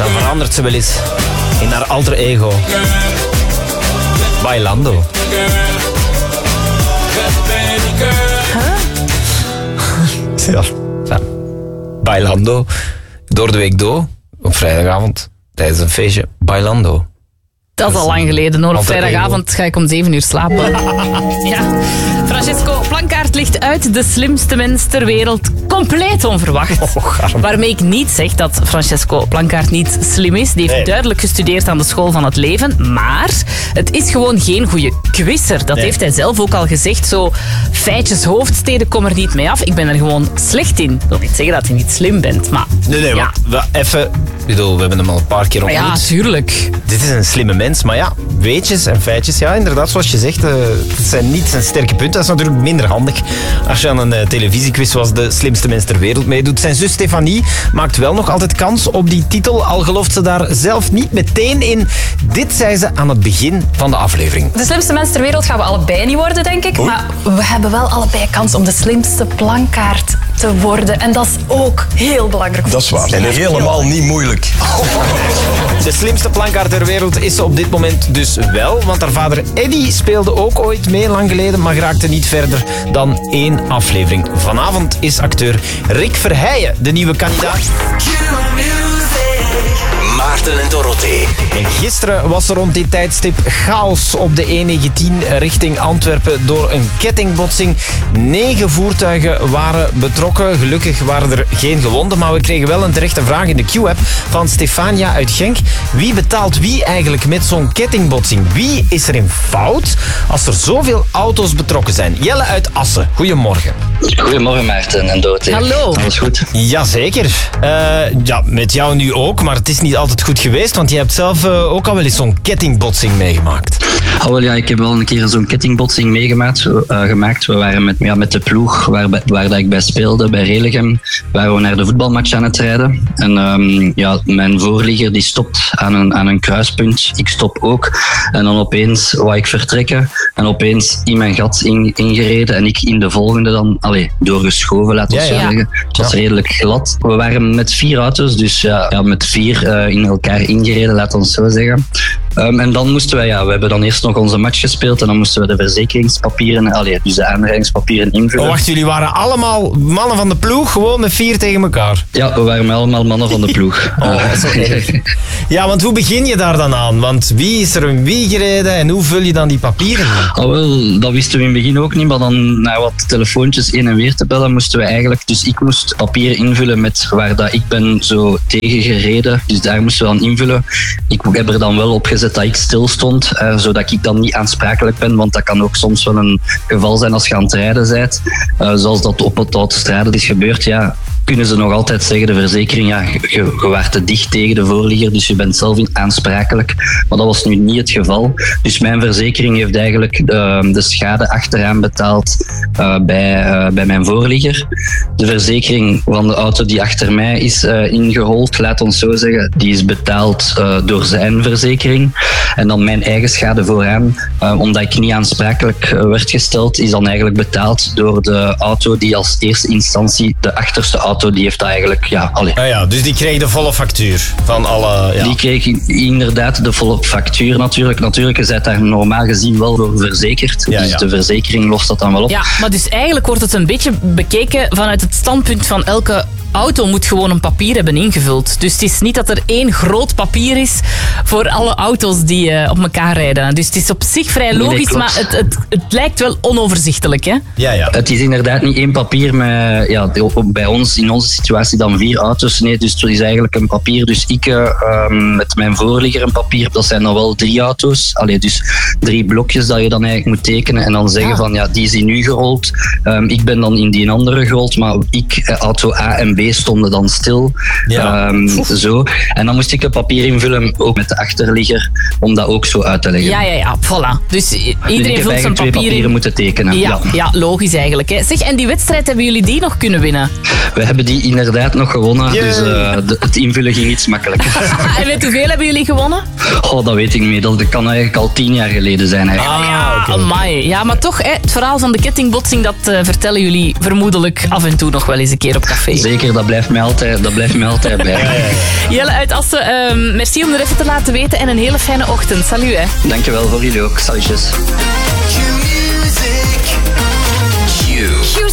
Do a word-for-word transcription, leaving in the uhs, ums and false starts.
dan verandert ze wel eens in haar alter ego. Bailando. Huh? Ja. ja. Bailando. Door de week door. Op vrijdagavond. Tijdens een feestje. Bailando. Dat is al lang geleden hoor. Op vrijdagavond ga ik om zeven uur slapen. Ja. Francesco Plankaart ligt uit, de slimste mens ter wereld. Compleet onverwacht. Oh, Waarmee ik niet zeg dat Francesco Plankaart niet slim is. Die heeft nee. duidelijk gestudeerd aan de school van het leven. Maar het is gewoon geen goede quizzer. Dat nee. heeft hij zelf ook al gezegd. Zo, feitjes, hoofdsteden, kom er niet mee af. Ik ben er gewoon slecht in. Dat wil niet zeggen dat je niet slim bent, maar... Nee, nee, ja. maar even... Ik bedoel, we hebben hem al een paar keer ontmoet. Ja, tuurlijk. Dit is een slimme mens, maar ja, weetjes en feitjes, ja, inderdaad, zoals je zegt, uh, het zijn niet zijn sterke punten. Dat is natuurlijk minder handig als je aan een uh, televisiequiz zoals de slimste mens ter wereld meedoet. Zijn zus Stefanie maakt wel nog altijd kans op die titel, al gelooft ze daar zelf niet meteen in. Dit zei ze aan het begin van de aflevering. De slimste mens ter wereld gaan we allebei niet worden, denk ik. Oei. Maar we hebben wel allebei kans om de slimste Plankaart te worden. En dat is ook heel belangrijk. Dat is waar. En helemaal niet moeilijk. De slimste Plankaart ter wereld is ze op dit moment dus wel, want haar vader Eddy speelde ook ooit mee lang geleden, maar raakte niet verder dan één aflevering. Vanavond is acteur Rick Verheijen de nieuwe kandidaat. Maarten en Dorothee. En gisteren was er rond dit tijdstip chaos op de E negentien richting Antwerpen door een kettingbotsing. Negen voertuigen waren betrokken. Gelukkig waren er geen gewonden, maar we kregen wel een terechte vraag in de Q-app van Stefania uit Genk. Wie betaalt wie eigenlijk met zo'n kettingbotsing? Wie is er in fout als er zoveel auto's betrokken zijn? Jelle uit Assen, goedemorgen. Goedemorgen Maarten en Dorothee. Hallo. Alles goed? Jazeker. Uh, ja, met jou nu ook, maar het is niet altijd goed geweest, want je hebt zelf uh, ook al wel eens zo'n kettingbotsing meegemaakt. Oh, wel, ja, ik heb wel een keer zo'n kettingbotsing meegemaakt. Uh, gemaakt. We waren met, ja, met de ploeg waar, waar dat ik bij speelde, bij Relegem, waren we naar de voetbalmatch aan het rijden. En um, ja, mijn voorligger die stopt aan een, aan een kruispunt. Ik stop ook. En dan opeens wou ik vertrekken en opeens in mijn gat in, ingereden en ik in de volgende dan, allee, doorgeschoven, laten we ja, zo ja. zeggen. Het was ja. redelijk glad. We waren met vier auto's, dus ja, ja met vier uh, in elkaar ingereden, laten we zo zeggen. Um, en dan moesten wij, ja, we hebben dan eerst nog onze match gespeeld en dan moesten we de verzekeringspapieren, allee, dus de aanrijdingspapieren invullen. Oh, wacht, jullie waren allemaal mannen van de ploeg, gewoon met vier tegen elkaar? Ja, we waren allemaal mannen van de ploeg. Oh, uh, ja, want hoe begin je daar dan aan? Want wie is er in wie gereden en hoe vul je dan die papieren in? Oh, wel, dat wisten we in het begin ook niet, maar dan na wat telefoontjes heen en weer te bellen moesten we eigenlijk, dus ik moest papieren invullen met waar dat ik ben zo tegen gereden, dus daar moesten we dan invullen. Ik heb er dan wel op gezet dat ik stil stond, uh, zodat ik dan niet aansprakelijk ben, want dat kan ook soms wel een geval zijn als je aan het rijden bent. Uh, zoals dat op het autostrade is gebeurd, ja, kunnen ze nog altijd zeggen, de verzekering, ja, je, je waart te dicht tegen de voorligger, dus je bent zelf aansprakelijk. Maar dat was nu niet het geval. Dus mijn verzekering heeft eigenlijk de, de schade achteraan betaald uh, bij, uh, bij mijn voorligger. De verzekering van de auto die achter mij is uh, ingehold, laat ons zo zeggen, die is betaald uh, door zijn verzekering. En dan mijn eigen schade vooraan, uh, omdat ik niet aansprakelijk uh, werd gesteld, is dan eigenlijk betaald door de auto die als eerste instantie, de achterste auto, die heeft dat eigenlijk, ja, allee. Ah ja, dus die kreeg de volle factuur van alle... Ja. Die kreeg inderdaad de volle factuur natuurlijk. Natuurlijk, je bent daar normaal gezien wel voor verzekerd. Ja, dus ja. de verzekering lost dat dan wel op. Ja, maar dus eigenlijk wordt het een beetje bekeken vanuit het standpunt van elke auto moet gewoon een papier hebben ingevuld. Dus het is niet dat er één groot papier is voor alle auto's die uh, op elkaar rijden. Dus het is op zich vrij logisch, nee, maar het, het, het lijkt wel onoverzichtelijk, hè? Ja, ja. Het is inderdaad niet één papier met, ja, bij ons, in onze situatie dan vier auto's. Nee, dus het is eigenlijk een papier. Dus ik uh, met mijn voorligger een papier, dat zijn dan wel drie auto's. Allee, dus drie blokjes dat je dan eigenlijk moet tekenen en dan zeggen ja. van, ja, die is in u gerold. Um, ik ben dan in die andere gerold, maar ik, auto A en B stonden dan stil. Ja. Um, zo. En dan moest ik een papier invullen, ook met de achterligger, om dat ook zo uit te leggen. Ja, ja, ja, voilà. Dus iedereen dus vult zijn twee papier papieren in. moeten tekenen. Ja, ja. ja, logisch eigenlijk. Hè. Zeg, en die wedstrijd, hebben jullie die nog kunnen winnen? We hebben die inderdaad nog gewonnen, yeah. dus uh, de, het invullen ging iets makkelijker. En met hoeveel hebben jullie gewonnen? Oh, dat weet ik niet meer. Dat kan eigenlijk al tien jaar geleden zijn. Eigenlijk. Ah, ja, okay. Amai. Ja, maar toch, hè, het verhaal van de kettingbotsing, dat uh, vertellen jullie vermoedelijk af en toe nog wel eens een keer op café. Zeker, dat blijft mij altijd, dat blijft mij altijd bij. Ja, ja, ja. Jelle uit Assen, uh, merci om er even te laten weten en een hele fijne ochtend. Salut, hè. Dankjewel voor jullie ook. Salutjes. Q Music. Q.